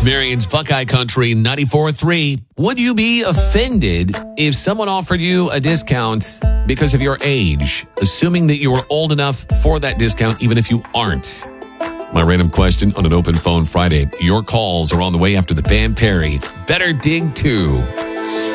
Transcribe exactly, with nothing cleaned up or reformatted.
Marion's Buckeye Country ninety-four point three. Would you be offended if someone offered you a discount because of your age, assuming that you are old enough for that discount, even if you aren't? My random question on an open phone Friday. Your calls are on the way after the Van Perry Better Dig two.